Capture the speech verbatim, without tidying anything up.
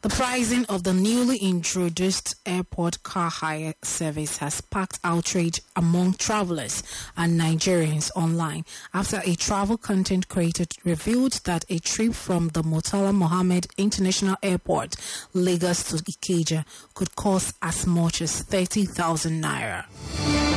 The pricing of the newly introduced airport car hire service has sparked outrage among travelers and Nigerians online after a travel content creator revealed that a trip from the Murtala Mohammed International Airport, Lagos to Ikeja, could cost as much as thirty thousand naira.